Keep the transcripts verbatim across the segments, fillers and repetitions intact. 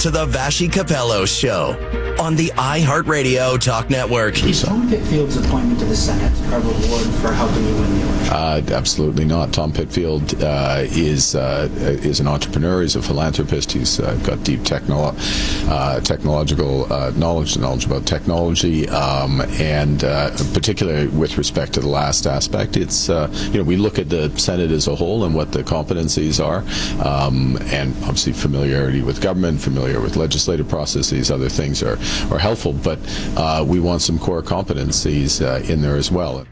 to the Vassy Capello Show on the iHeartRadio Talk Network. Is Tom Pitfield's appointment to the Senate a reward for helping you win the election? Uh, absolutely not. Tom Pitfield uh, is uh, is an entrepreneur. He's a philanthropist. He's uh, got deep technolo- uh, technological uh, knowledge, knowledge about technology, um, and uh, particularly with respect to the last aspect, it's uh, you know we look at the Senate as a whole and what the competencies are, um, and obviously familiarity with government, familiar with legislative processes, other things are are helpful, but uh, we want some core competencies uh, in there as well.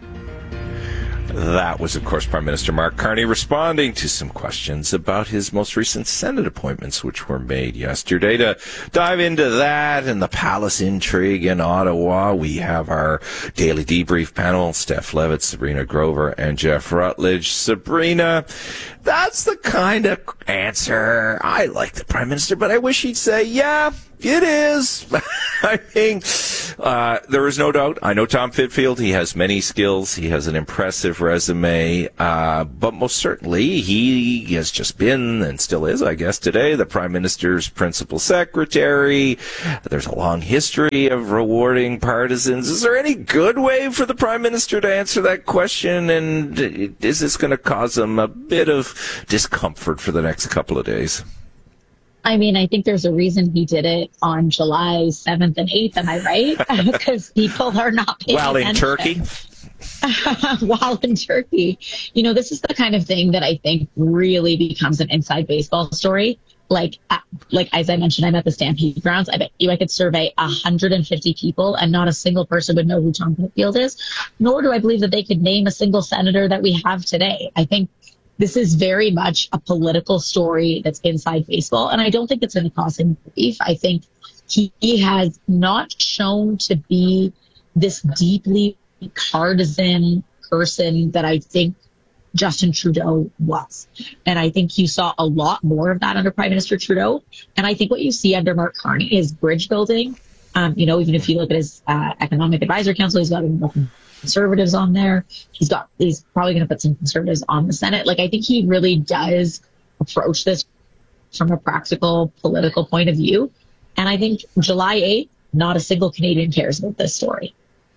That was, of course, Prime Minister Mark Carney responding to some questions about his most recent Senate appointments, which were made yesterday. To dive into that and the palace intrigue in Ottawa, we have our daily debrief panel, Steph Levitt, Sabrina Grover, and Jeff Rutledge. Sabrina, that's the kind of answer I like the Prime Minister, but I wish he'd say, yeah, it is. I think uh, there is no doubt. I know Tom Pitfield. He has many skills. He has an impressive resume. Uh, but most certainly, he has just been, and still is, I guess, today, the Prime Minister's principal secretary. There's a long history of rewarding partisans. Is there any good way for the Prime Minister to answer that question? And is this going to cause him a bit of discomfort for the next couple of days? I mean, I think there's a reason he did it on July seventh and eighth, am I right? Because people are not paying While in attention. Turkey? While in Turkey. You know, this is the kind of thing that I think really becomes an inside baseball story. Like, uh, like as I mentioned, I'm at the Stampede grounds. I bet you I could survey one hundred fifty people and not a single person would know who Tom Pitfield is. Nor do I believe that they could name a single senator that we have today. I think this is very much a political story that's inside baseball, and I don't think it's going to cause him grief. I think he, he has not shown to be this deeply partisan person that I think Justin Trudeau was. And I think you saw a lot more of that under Prime Minister Trudeau. And I think what you see under Mark Carney is bridge building. Um, you know, even if you look at his uh, Economic Advisor Council, he's got enough conservatives on there. He's got, he's probably going to put some conservatives on the Senate. Like, I think he really does approach this from a practical political point of view. And I think July eighth, not a single Canadian cares about this story.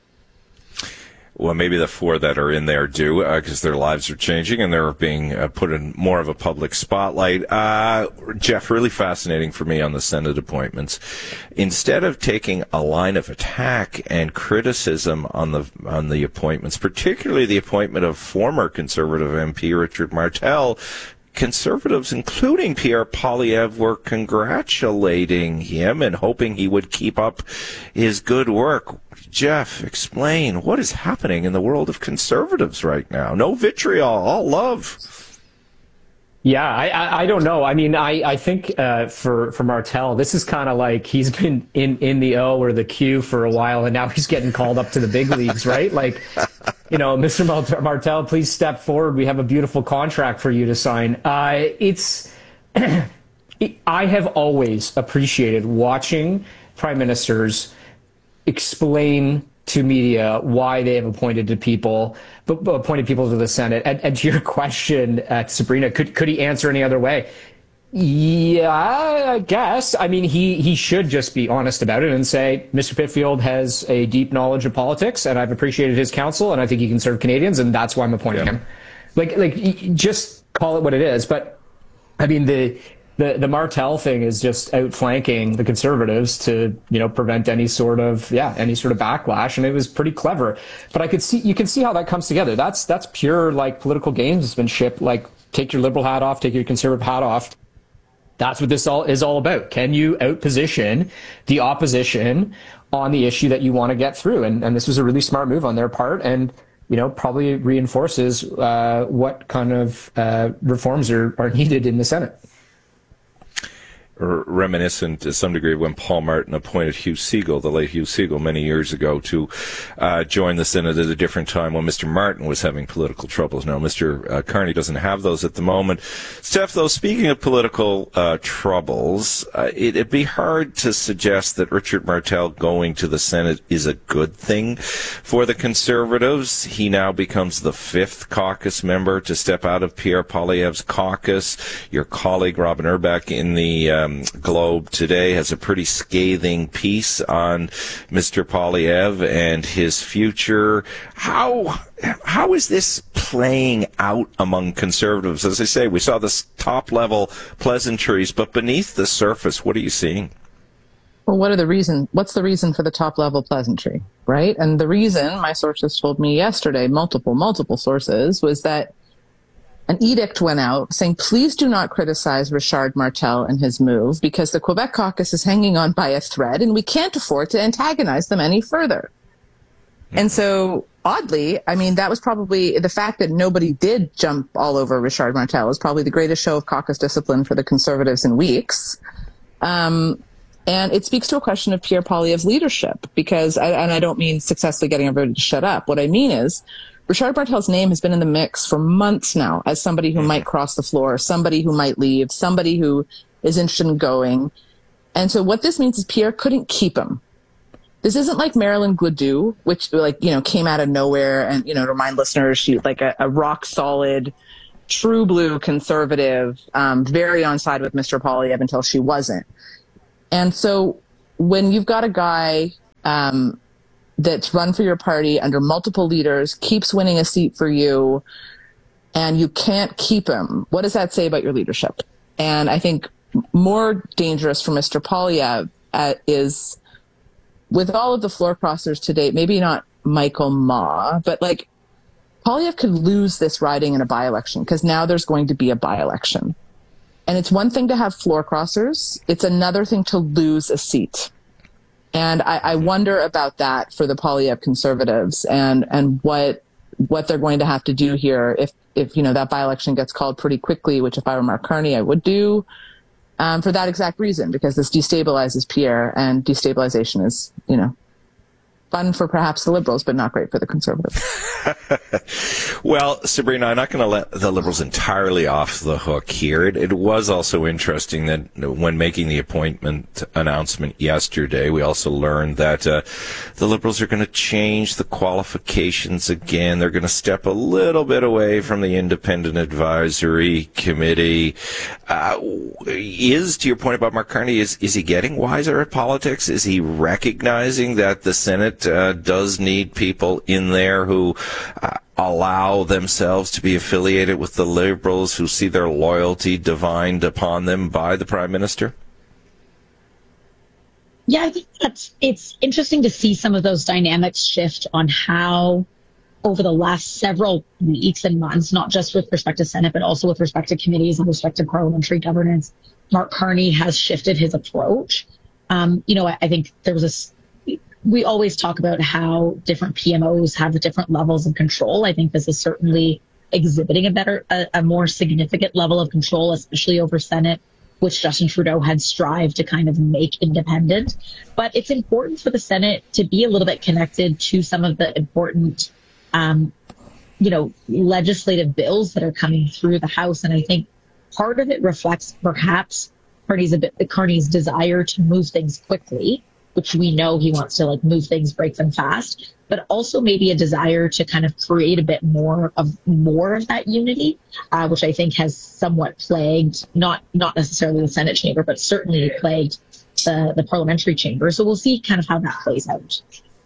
Well, maybe the four that are in there do, because uh, their lives are changing and they're being uh, put in more of a public spotlight. Uh, Jeff, really fascinating for me on the Senate appointments. Instead of taking a line of attack and criticism on the on the appointments, particularly the appointment of former Conservative M P Richard Martel, Conservatives, including Pierre Poilievre, were congratulating him and hoping he would keep up his good work. Jeff, explain what is happening in the world of Conservatives right now. No vitriol, all love. Yeah, I, I, I don't know. I mean, I, I think uh, for, for Martel, this is kind of like he's been in, in the O or the Q for a while, and now he's getting called up to the big leagues, right? Like, you know, Mister Martel, please step forward. We have a beautiful contract for you to sign. Uh, it's I have always appreciated watching prime ministers explain to media why they have appointed to people, appointed people to the Senate. And, and to your question, uh, Sabrina, could could he answer any other way? Yeah, I guess. I mean, he, he should just be honest about it and say, Mister Pitfield has a deep knowledge of politics, and I've appreciated his counsel, and I think he can serve Canadians, and that's why I'm appointing yeah. him. Like, like, just call it what it is. But I mean, the. The the Martel thing is just outflanking the Conservatives to, you know, prevent any sort of, yeah, any sort of backlash. And it was pretty clever. But I could see, you can see how that comes together. That's, that's pure, like, political gamesmanship. Like, take your liberal hat off, take your conservative hat off. That's what this all is all about. Can you outposition the opposition on the issue that you want to get through? And, and this was a really smart move on their part. And, you know, probably reinforces uh, what kind of uh, reforms are, are needed in the Senate. Reminiscent to some degree of when Paul Martin appointed Hugh Segal, the late Hugh Segal, many years ago to uh, join the Senate at a different time when Mister Martin was having political troubles. Now, Mister Uh, Carney doesn't have those at the moment. Steph, though, speaking of political uh, troubles, uh, it, it'd be hard to suggest that Richard Martel going to the Senate is a good thing for the Conservatives. He now becomes the fifth caucus member to step out of Pierre Poilievre's caucus. Your colleague, Robin Urbach, in the uh, um, Globe today has a pretty scathing piece on Mister Poilievre and his future. How how is this playing out among conservatives? As I say, we saw this top-level pleasantries, but beneath the surface, what are you seeing? Well, what are the reason? What's the reason for the top-level pleasantry, right? And the reason, my sources told me yesterday, multiple, multiple sources, was that an edict went out saying, please do not criticize Richard Martel and his move because the Quebec caucus is hanging on by a thread and we can't afford to antagonize them any further. Mm-hmm. And so, oddly, I mean, that was probably the fact that nobody did jump all over Richard Martel was probably the greatest show of caucus discipline for the Conservatives in weeks. Um, And it speaks to a question of Pierre Poilievre's leadership, because, I, and I don't mean successfully getting everybody to shut up. What I mean is, Richard Martel's name has been in the mix for months now as somebody who might cross the floor, somebody who might leave, somebody who is interested in going. And so what this means is Pierre couldn't keep him. This isn't like Marilyn Gladue, which, like, you know, came out of nowhere. And, you know, to remind listeners, she like a, a rock solid, true blue conservative, um, very on side with Mister Poilievre until she wasn't. And so when you've got a guy um, that's run for your party under multiple leaders, keeps winning a seat for you, and you can't keep him, what does that say about your leadership? And I think more dangerous for Mister Poilievre uh, is, with all of the floor crossers to date, maybe not Michael Ma, but like Poilievre could lose this riding in a by-election because now there's going to be a by-election. And it's one thing to have floor crossers. It's another thing to lose a seat. And I, I wonder about that for the Poilievre Conservatives and, and what what they're going to have to do here if, if you know, that by-election gets called pretty quickly, which if I were Mark Carney, I would do, um, for that exact reason, because this destabilizes Pierre, and destabilization is, you know, fun for perhaps the Liberals, but not great for the Conservatives. Well, Sabrina, I'm not going to let the Liberals entirely off the hook here. It, it was also interesting that when making the appointment announcement yesterday, we also learned that uh, the Liberals are going to change the qualifications again. They're going to step a little bit away from the Independent Advisory Committee. Uh, is, to your point about Mark Carney, is, is he getting wiser at politics? Is he recognizing that the Senate uh, does need people in there who uh, allow themselves to be affiliated with the Liberals, who see their loyalty divined upon them by the Prime Minister? Yeah, I think that's, it's interesting to see some of those dynamics shift on how over the last several weeks and months, not just with respect to Senate, but also with respect to committees and respect to parliamentary governance, Mark Carney has shifted his approach. Um, you know, I, I think there was a we always talk about how different P M Os have different levels of control. I think this is certainly exhibiting a better, a, a more significant level of control, especially over Senate, which Justin Trudeau had strived to kind of make independent. But it's important for the Senate to be a little bit connected to some of the important, um, you know, legislative bills that are coming through the House. And I think part of it reflects perhaps Carney's, a bit, Carney's desire to move things quickly, which we know he wants to like move things, break them fast, but also maybe a desire to kind of create a bit more of more of that unity, uh, which I think has somewhat plagued, not not necessarily the Senate chamber, but certainly plagued the, the parliamentary chamber. So we'll see kind of how that plays out.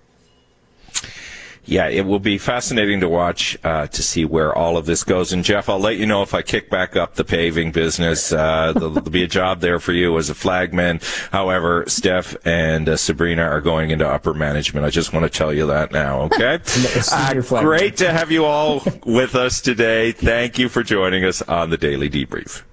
Yeah, it will be fascinating to watch uh, to see where all of this goes. And, Jeff, I'll let you know if I kick back up the paving business. Uh, there'll, there'll be a job there for you as a flagman. However, Steph and uh, Sabrina are going into upper management. I just want to tell you that now, okay? uh, great to have you all with us today. Thank you for joining us on the Daily Debrief.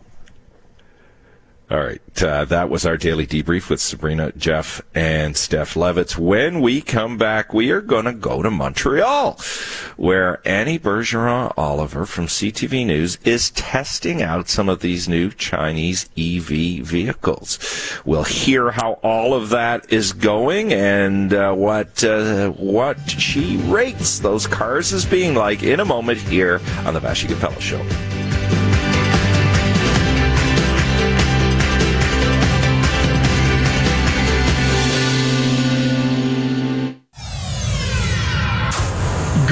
All right, uh, that was our Daily Debrief with Sabrina, Jeff, and Steph Levitz. When we come back, we are going to go to Montreal, where Annie Bergeron-Oliver from C T V News is testing out some of these new Chinese E V vehicles. We'll hear how all of that is going and uh, what uh, what she rates those cars as being like in a moment here on the Vassy Capella Show.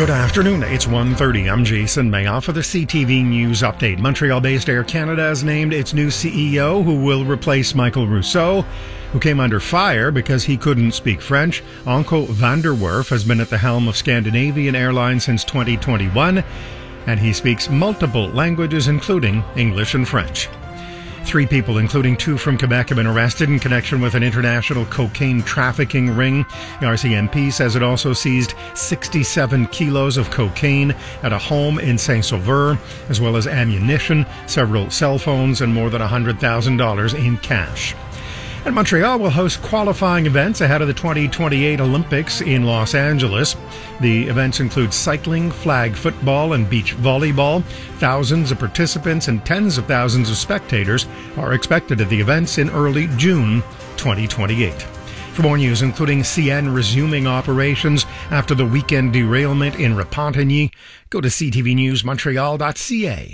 Good afternoon. It's one thirty. I'm Jason Mayoff for the C T V News Update. Montreal-based Air Canada has named its new C E O, who will replace Michael Rousseau, who came under fire because he couldn't speak French. Anko van der Werf has been at the helm of Scandinavian Airlines since twenty twenty-one, and he speaks multiple languages, including English and French. Three people, including two from Quebec, have been arrested in connection with an international cocaine trafficking ring. The R C M P says it also seized sixty-seven kilos of cocaine at a home in Saint-Sauveur, as well as ammunition, several cell phones, and more than one hundred thousand dollars in cash. And Montreal will host qualifying events ahead of the twenty twenty-eight Olympics in Los Angeles. The events include cycling, flag football, and beach volleyball. Thousands of participants and tens of thousands of spectators are expected at the events in early June twenty twenty-eight. For more news, including C N resuming operations after the weekend derailment in Repentigny, go to c t v news montreal dot c a.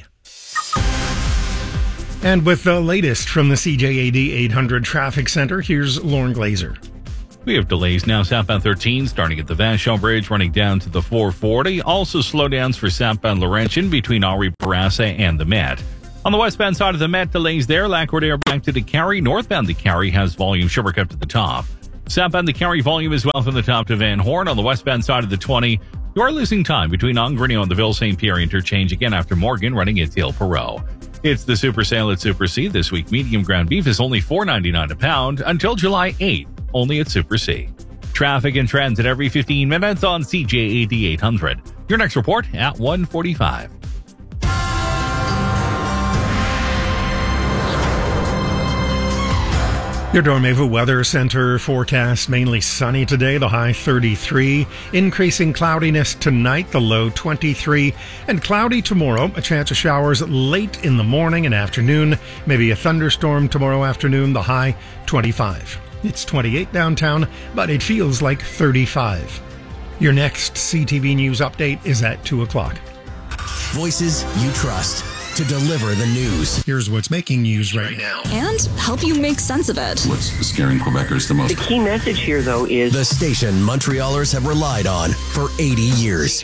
And with the latest from the C J A D eight hundred Traffic Center, here's Lauren Glazer. We have delays now southbound thirteen starting at the Vachon Bridge running down to the four forty. Also slowdowns for southbound Laurentian between Henri Bourassa and the Met. On the westbound side of the Met, delays there. Lacordaire back to DeCarry. Northbound DeCarry has volume Sherbrooke up to the top. Southbound DeCarry volume as well from the top to Van Horn. On the westbound side of the twenty, you are losing time between Angrignon and the Ville Saint Pierre interchange again after Morgan running at Hill Perot. It's the Super Sale at Super C. This week, medium ground beef is only four ninety-nine a pound until July eighth, only at Super C. Traffic and transit every fifteen minutes on C J A D eight hundred. Your next report at one forty-five. Your Dormeva Weather Center forecast mainly sunny today, the high thirty-three. Increasing cloudiness tonight, the low twenty-three. And cloudy tomorrow, a chance of showers late in the morning and afternoon. Maybe a thunderstorm tomorrow afternoon, the high twenty-five. It's twenty-eight downtown, but it feels like thirty-five. Your next C T V News update is at two o'clock. Voices you trust to deliver the news. Here's what's making news right now. And help you make sense of it. What's scaring Quebecers the most? The key message here, though, is the station Montrealers have relied on for eighty years.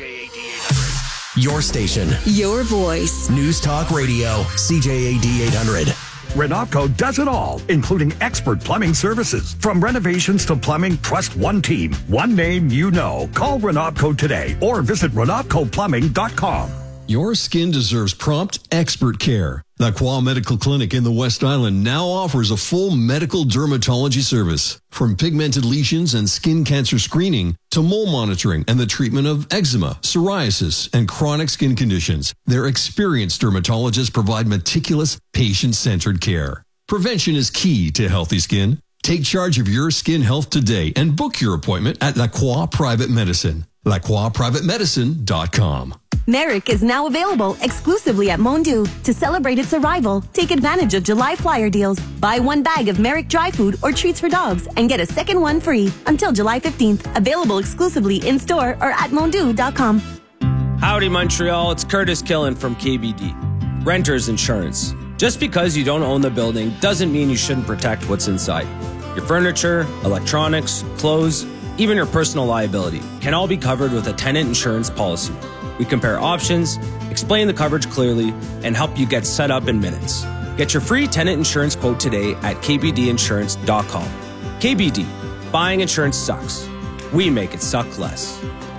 Your station. Your voice. News Talk Radio, C J A D eight hundred. Renopco does it all, including expert plumbing services. From renovations to plumbing, trust one team, one name you know. Call Renopco today or visit renopco plumbing dot com. Your skin deserves prompt, expert care. La Croix Medical Clinic in the West Island now offers a full medical dermatology service. From pigmented lesions and skin cancer screening to mole monitoring and the treatment of eczema, psoriasis, and chronic skin conditions, their experienced dermatologists provide meticulous, patient-centered care. Prevention is key to healthy skin. Take charge of your skin health today and book your appointment at La Croix Private Medicine. la croix private medicine dot com. Merrick is now available exclusively at Mondu. To celebrate its arrival, take advantage of July flyer deals. Buy one bag of Merrick dry food or treats for dogs and get a second one free until July fifteenth. Available exclusively in-store or at mondu dot com. Howdy, Montreal. It's Curtis Killen from K B D. Renters Insurance. Just because you don't own the building doesn't mean you shouldn't protect what's inside. Your furniture, electronics, clothes, even your personal liability can all be covered with a tenant insurance policy. We compare options, explain the coverage clearly, and help you get set up in minutes. Get your free tenant insurance quote today at k b d insurance dot com. K B D, buying insurance sucks. We make it suck less.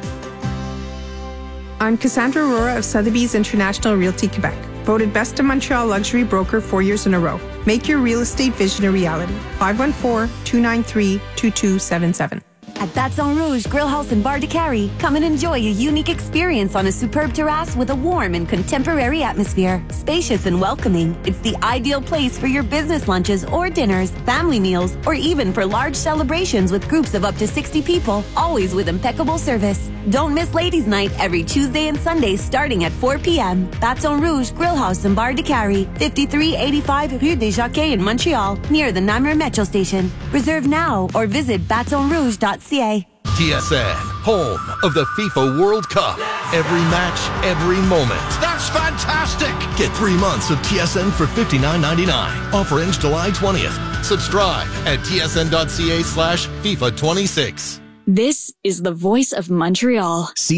I'm Cassandra Aurora of Sotheby's International Realty Quebec, voted Best of Montreal Luxury Broker four years in a row. Make your real estate vision a reality. five one four, two nine three, two two seven seven. At Baton Rouge Grill House and Bar de Carry, come and enjoy a unique experience on a superb terrace with a warm and contemporary atmosphere. Spacious and welcoming, it's the ideal place for your business lunches or dinners, family meals, or even for large celebrations with groups of up to sixty people, always with impeccable service. Don't miss Ladies' Night every Tuesday and Sunday starting at four p.m. Baton Rouge Grill House and Bar de Carry, fifty-three eighty-five Rue des Jockeys in Montreal, near the Namur Metro Station. Reserve now or visit baton rouge dot c a. T S N, home of the FIFA World Cup. Every match, every moment. That's fantastic! Get three months of T S N for fifty-nine ninety-nine. Offer ends July twentieth. Subscribe at t s n dot c a slash FIFA twenty-six. This is the voice of Montreal.